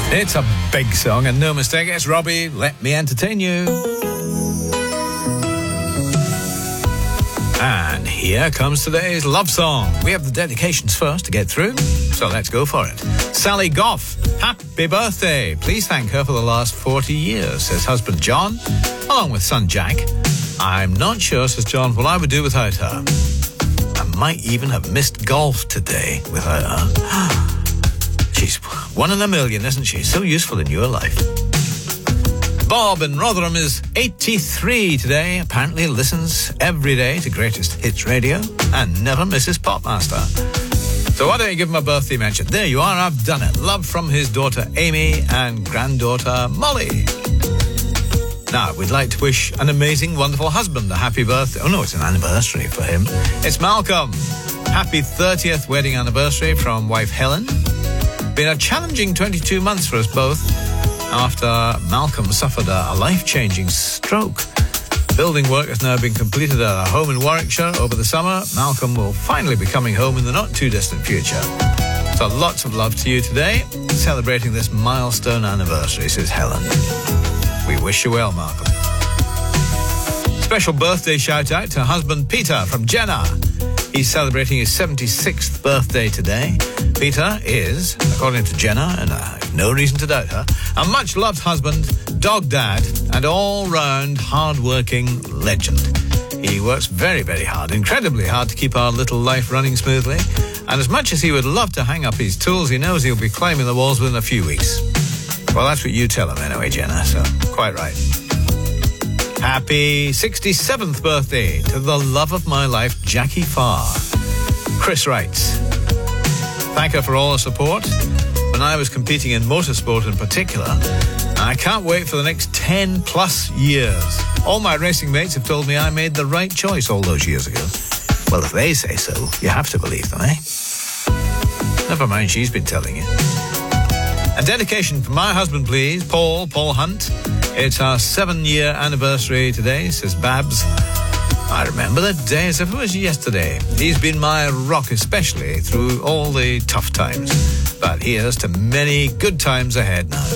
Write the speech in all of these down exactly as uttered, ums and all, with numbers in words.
It's a big song and no mistake. It's Robbie, Let Me Entertain You. And here comes today's love song. We have the dedications first to get through, so let's go for it. Sally Goff, happy birthday. Please thank her for the last forty years, says husband John, along with son Jack. I'm not sure, says John, what I would do without her. I might even have missed golf today without her. She's one in a million, isn't she? So useful in your life. Bob in Rotherham is eighty-three today. Apparently listens every day to Greatest Hits Radio and never misses Popmaster. So why don't you give him a birthday mention? There you are, I've done it. Love from his daughter Amy and granddaughter Molly. Now, we'd like to wish an amazing, wonderful husband a happy birthday. Oh no, it's an anniversary for him. It's Malcolm. Happy thirtieth wedding anniversary from wife Helen. Been a challenging twenty-two months for us both, after Malcolm suffered a life-changing stroke. Building work has now been completed at a home in Warwickshire over the summer. Malcolm will finally be coming home in the not-too-distant future. So lots of love to you today, celebrating this milestone anniversary, says Helen. We wish you well, Malcolm. Special birthday shout-out to husband Peter from Jenna. He's celebrating his seventy-sixth birthday today. Peter is, according to Jenna, and I have no reason to doubt her, a much-loved husband, dog dad, and all-round hard-working legend. He works very, very hard, incredibly hard to keep our little life running smoothly. And as much as he would love to hang up his tools, he knows he'll be climbing the walls within a few weeks. Well, that's what you tell him anyway, Jenna, so quite right. Happy sixty-seventh birthday to the love of my life, Jackie Farr. Chris writes, thank her for all her support when I was competing in motorsport in particular. I can't wait for the next ten plus years. All my racing mates have told me I made the right choice all those years ago. Well, if they say so, you have to believe them, eh? Never mind, she's been telling you. A dedication for my husband, please, Paul, Paul Hunt. It's our seven-year anniversary today, says Babs. I remember the day as if it was yesterday. He's been my rock, especially through all the tough times. But here's to many good times ahead now.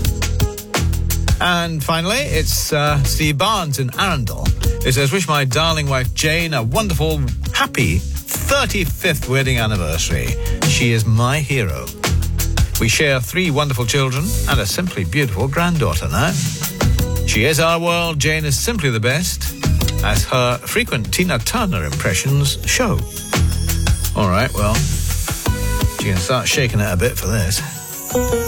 And finally, it's uh, Steve Barnes in Arundel. It says, wish my darling wife Jane a wonderful, happy thirty-fifth wedding anniversary. She is my hero. We share three wonderful children and a simply beautiful granddaughter now. She is our world. Jane is simply the best, as her frequent Tina Turner impressions show. All right, well, she can start shaking it a bit for this.